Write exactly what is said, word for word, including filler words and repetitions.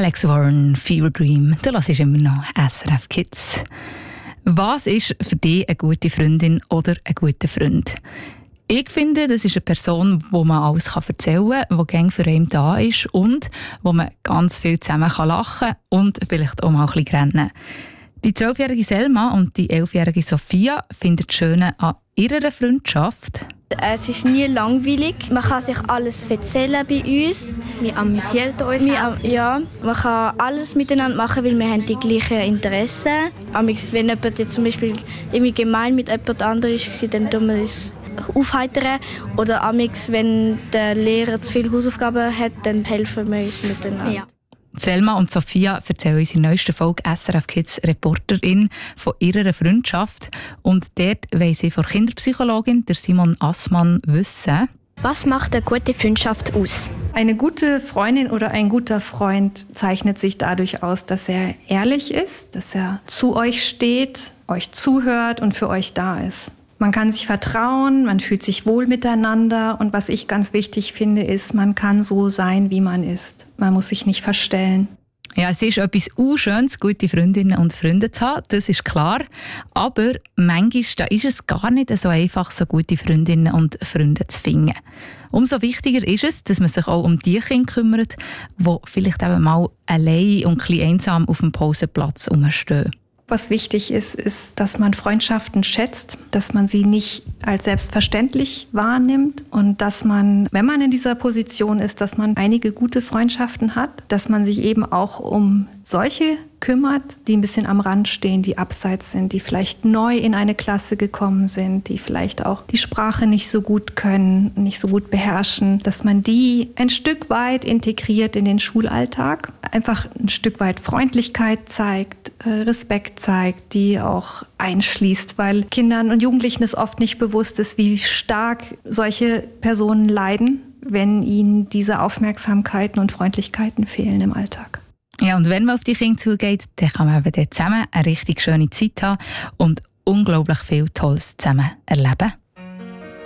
Alex Warren, Fever Dream. Du hörst immer noch S R F Kids. Was ist für dich eine gute Freundin oder ein guter Freund? Ich finde, das ist eine Person, wo man alles erzählen kann, die gerne für einen da ist und wo man ganz viel zusammen lachen kann und vielleicht auch mal ein bisschen rennen. Die zwölfjährige Selma und die elfjährige Sophia finden das Schöne an ihrer Freundschaft. Es ist nie langweilig. Man kann sich alles erzählen bei uns. Wir amüsieren uns wir, auch. Ja, man kann alles miteinander machen, weil wir haben die gleichen Interessen. Amix, wenn jemand jetzt zum Beispiel irgendwie gemein mit jemand anderem war, dann tun wir uns aufheitern. Oder amix, wenn der Lehrer zu viele Hausaufgaben hat, dann helfen wir uns miteinander. Ja. Selma und Sophia erzählen uns in der neuesten Folge S R F Kids Reporterin von ihrer Freundschaft. Und dort wollen sie von Kinderpsychologin der Simon Assmann wissen: Was macht eine gute Freundschaft aus? Eine gute Freundin oder ein guter Freund zeichnet sich dadurch aus, dass er ehrlich ist, dass er zu euch steht, euch zuhört und für euch da ist. Man kann sich vertrauen, man fühlt sich wohl miteinander und was ich ganz wichtig finde, ist, man kann so sein, wie man ist. Man muss sich nicht verstellen. Ja, es ist etwas Unschönes, gute Freundinnen und Freunde zu haben, das ist klar. Aber manchmal da ist es gar nicht so einfach, so gute Freundinnen und Freunde zu finden. Umso wichtiger ist es, dass man sich auch um die Kinder kümmert, die vielleicht eben mal allein und ein bisschen einsam auf dem Pausenplatz rumstehen. Was wichtig ist, ist, dass man Freundschaften schätzt, dass man sie nicht als selbstverständlich wahrnimmt und dass man, wenn man in dieser Position ist, dass man einige gute Freundschaften hat, dass man sich eben auch um solche kümmert, die ein bisschen am Rand stehen, die abseits sind, die vielleicht neu in eine Klasse gekommen sind, die vielleicht auch die Sprache nicht so gut können, nicht so gut beherrschen, dass man die ein Stück weit integriert in den Schulalltag, einfach ein Stück weit Freundlichkeit zeigt, Respekt zeigt, die auch einschließt, weil Kindern und Jugendlichen es oft nicht bewusst ist, wie stark solche Personen leiden, wenn ihnen diese Aufmerksamkeiten und Freundlichkeiten fehlen im Alltag. Ja, und wenn man auf die Kinder zugeht, dann kann man eben dort zusammen eine richtig schöne Zeit haben und unglaublich viel Tolles zusammen erleben.